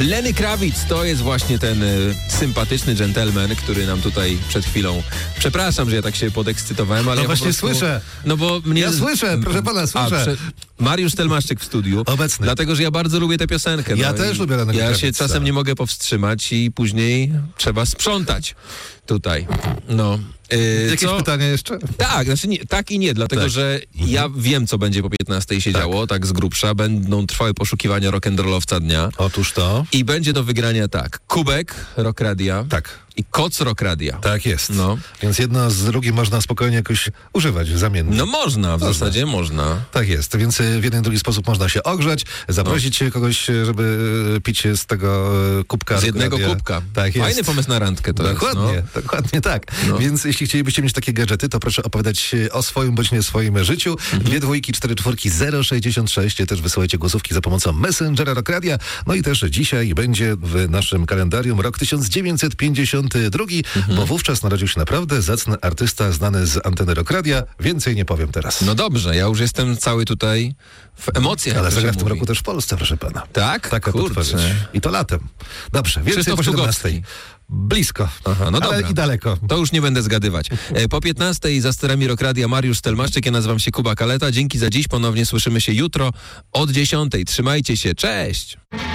Lenny Kravitz to jest właśnie ten sympatyczny dżentelmen, który nam tutaj przed chwilą... Przepraszam, że ja tak się podekscytowałem, ale No ja właśnie po prostu... słyszę. No bo mnie... Ja słyszę, proszę pana, słyszę. Mariusz Stelmaszczyk w studiu. Obecny. Dlatego, że ja bardzo lubię tę piosenkę. Ja też lubię Lennego Ja się Kravitza. czasem nie mogę powstrzymać i później trzeba sprzątać tutaj. No. Jakieś pytania jeszcze? Tak, znaczy nie, tak i nie, dlatego Tak. że ja wiem, co będzie po 15 się działo, tak z grubsza. Będą trwały poszukiwania rock'n'rollowca dnia. Otóż to. I będzie do wygrania tak, kubek Rock Radia Tak. i koc Rock Radia. Tak jest. No. Więc jedno z drugim można spokojnie jakoś używać zamiennie. No można, w zasadzie można. Tak jest, więc w jeden i drugi sposób można się ogrzać, zaprosić kogoś, żeby pić z tego kubka. Z jednego radia. kubka. Tak jest. Fajny pomysł na randkę to Dokładnie, jest. dokładnie tak. No. Więc jeśli chcielibyście mieć takie gadżety, to proszę opowiadać o swoim bądź nie swoim życiu. 2 2 4 4 066. Też wysyłajcie głosówki za pomocą Messengera Rock Radia. No i też dzisiaj będzie w naszym kalendarium rok 1952, bo wówczas narodził się naprawdę zacny artysta znany z anteny Rock Radia. Więcej nie powiem teraz. No dobrze, ja już jestem cały tutaj w emocjach. Ale jak to zagra się w tym mówi. roku też w Polsce, proszę pana. Tak? Taka Kurczę. podpowiedź. I to latem. Dobrze, więcej Krzysztof po 17. Czugowski. Blisko. Aha, no ale dobra. i daleko. To już nie będę zgadywać. Po 15 za sterami Rock Radia Mariusz Stelmaszczyk, ja nazywam się Kuba Kaleta. Dzięki za dziś, ponownie słyszymy się jutro od 10. Trzymajcie się, cześć!